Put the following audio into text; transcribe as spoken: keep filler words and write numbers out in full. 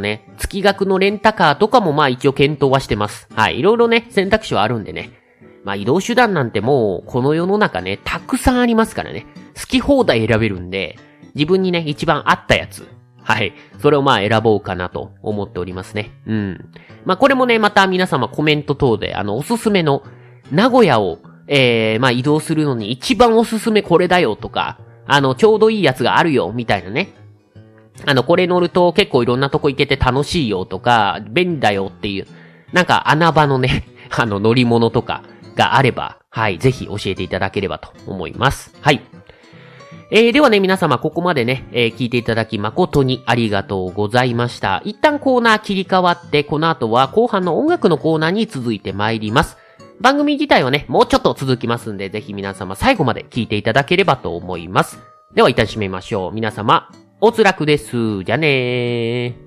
ね、月額のレンタカーとかもまあ一応検討はしてます。はい。いろいろね、選択肢はあるんでね。まあ移動手段なんてもう、この世の中ね、たくさんありますからね。好き放題選べるんで、自分にね、一番合ったやつ。はい。それをまあ選ぼうかなと思っておりますね。うん。まあこれもね、また皆様コメント等で、あの、おすすめの、名古屋を、えー、まあ移動するのに一番おすすめこれだよとか、あの、ちょうどいいやつがあるよ、みたいなね。あの、これ乗ると結構いろんなとこ行けて楽しいよとか、便利だよっていう、なんか穴場のね、あの、乗り物とかがあれば、はい、ぜひ教えていただければと思います。はい。えー、ではね、皆様、ここまでね、えー、聞いていただき誠にありがとうございました。一旦コーナー切り替わって、この後は後半の音楽のコーナーに続いて参ります。番組自体はね、もうちょっと続きますんで、ぜひ皆様最後まで聞いていただければと思います。では一旦締めましょう。皆様、おつらくです。じゃあねー。